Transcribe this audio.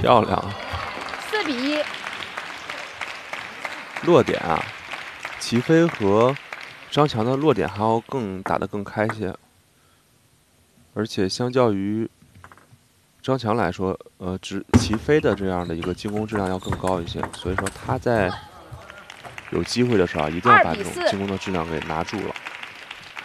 漂亮。 4比1。 落点啊，齐飞和张强的落点还要打得更开些，而且相较于张强来说，齐飞的这样的一个进攻质量要更高一些，所以说他在有机会的时候啊，一定要把这种进攻的质量给拿住了。